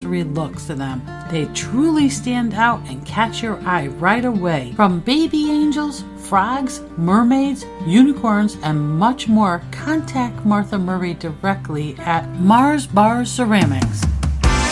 mystery looks to them. They truly stand out and catch your eye right away. From baby angels, frogs, mermaids, unicorns, and much more, contact Martha Murray directly at Mars Bar Ceramics.